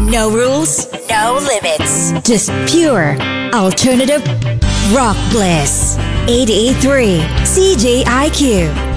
No rules, no limits. Just pure alternative rock bliss. 88.3 CJIQ.